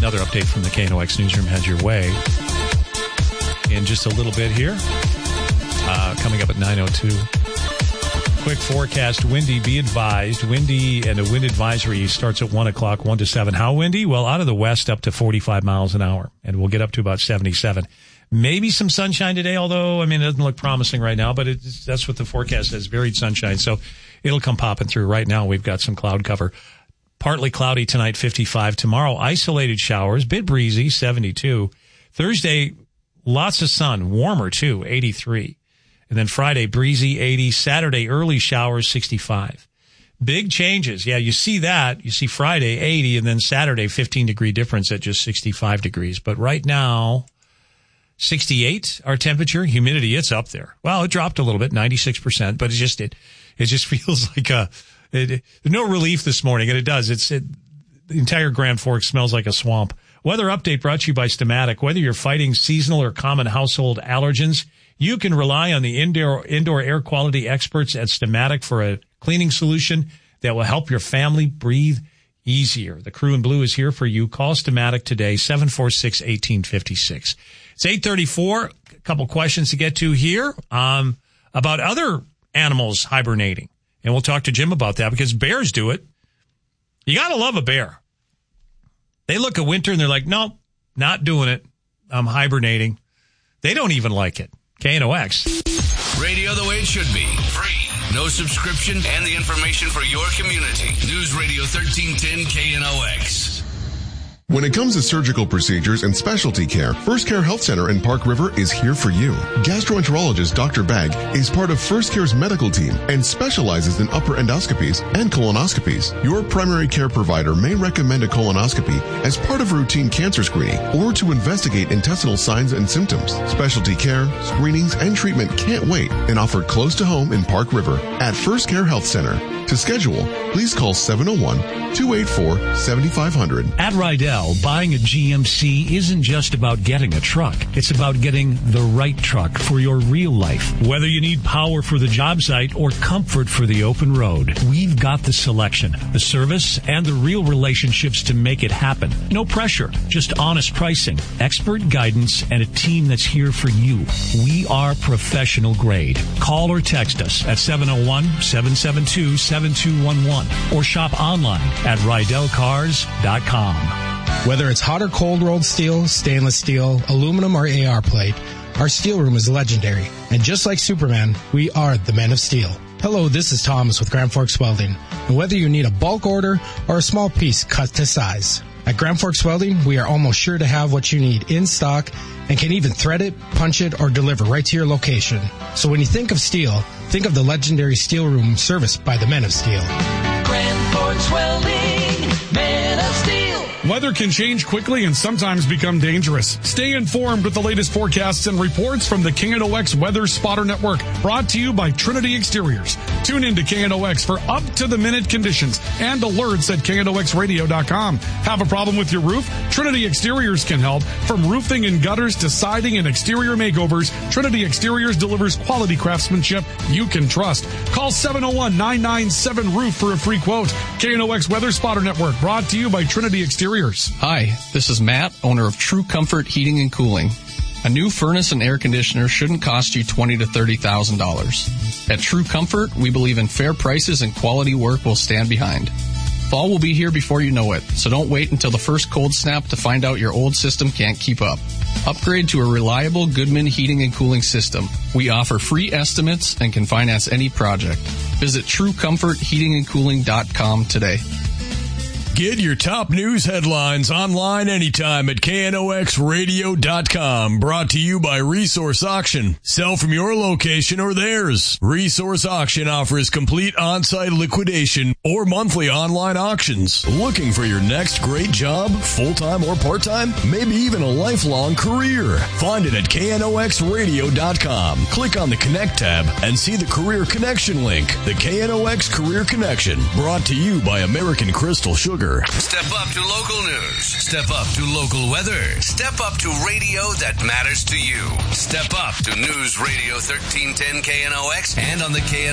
Another update from the KNOX Newsroom heads your way in just a little bit here. Coming up at 9:02. Quick forecast. Windy, be advised. Windy and a wind advisory starts at 1 o'clock, 1 to 7. How windy? Well, out of the west up to 45 miles an hour. And we'll get up to about 77. Maybe some sunshine today, although, I mean, it doesn't look promising right now, but that's what the forecast says, varied sunshine. So it'll come popping through. Right now, we've got some cloud cover. Partly cloudy tonight, 55. Tomorrow, isolated showers, bit breezy, 72. Thursday, lots of sun, warmer too, 83. And then Friday, breezy, 80. Saturday, early showers, 65. Big changes. Yeah, you see that. You see Friday, 80, and then Saturday, 15-degree difference at just 65 degrees. But right now, 68, our temperature, humidity, it's up there. Well, it dropped a little bit, 96%, but it just feels like no relief this morning, and it does. The entire Grand Forks smells like a swamp. Weather update brought to you by Stamatic. Whether you're fighting seasonal or common household allergens, you can rely on the indoor air quality experts at Stamatic for a cleaning solution that will help your family breathe easier. The crew in blue is here for you. Call Stamatic today, 746-1856. It's 8:34. A couple questions to get to here about other animals hibernating. And we'll talk to Jim about that because bears do it. You got to love a bear. They look at winter and they're like, nope, not doing it. I'm hibernating. They don't even like it. KNOX. Radio the way it should be. Free. No subscription and the information for your community. News Radio 1310 KNOX. When it comes to surgical procedures and specialty care, First Care Health Center in Park River is here for you. Gastroenterologist Dr. Bagg is part of First Care's medical team and specializes in upper endoscopies and colonoscopies. Your primary care provider may recommend a colonoscopy as part of routine cancer screening or to investigate intestinal signs and symptoms. Specialty care, screenings, and treatment can't wait and offered close to home in Park River at First Care Health Center. To schedule, please call 701-284-7500. At Rydell, buying a GMC isn't just about getting a truck. It's about getting the right truck for your real life. Whether you need power for the job site or comfort for the open road, we've got the selection, the service, and the real relationships to make it happen. No pressure, just honest pricing, expert guidance, and a team that's here for you. We are professional grade. Call or text us at 701-772-7211 or shop online at RydellCars.com. Whether it's hot or cold rolled steel, stainless steel, aluminum, or AR plate, our steel room is legendary. And just like Superman, we are the Men of Steel. Hello, this is Thomas with Grand Forks Welding. And whether you need a bulk order or a small piece cut to size, at Grand Forks Welding, we are almost sure to have what you need in stock and can even thread it, punch it, or deliver right to your location. So when you think of steel, think of the legendary steel room serviced by the Men of Steel. Grand Forks Welding, Men of Steel. Weather can change quickly and sometimes become dangerous. Stay informed with the latest forecasts and reports from the KNOX Weather Spotter Network, brought to you by Trinity Exteriors. Tune in to KNOX for up-to-the-minute conditions and alerts at KNOXradio.com. Have a problem with your roof? Trinity Exteriors can help. From roofing and gutters to siding and exterior makeovers, Trinity Exteriors delivers quality craftsmanship you can trust. Call 701-997-ROOF for a free quote. KNOX Weather Spotter Network, brought to you by Trinity Exteriors. Hi, this is Matt, owner of True Comfort Heating and Cooling. A new furnace and air conditioner shouldn't cost you $20,000 to $30,000. At True Comfort, we believe in fair prices and quality work we'll stand behind. Fall will be here before you know it, so don't wait until the first cold snap to find out your old system can't keep up. Upgrade to a reliable Goodman heating and cooling system. We offer free estimates and can finance any project. Visit TrueComfortHeatingandCooling.com today. Get your top news headlines online anytime at KNOXradio.com. Brought to you by Resource Auction. Sell from your location or theirs. Resource Auction offers complete on-site liquidation or monthly online auctions. Looking for your next great job, full-time or part-time? Maybe even a lifelong career. Find it at KNOXradio.com. Click on the Connect tab and see the Career Connection link. The KNOX Career Connection. Brought to you by American Crystal Sugar. Step up to local news. Step up to local weather. Step up to radio that matters to you. Step up to News Radio 1310 KNOX and on the KNOX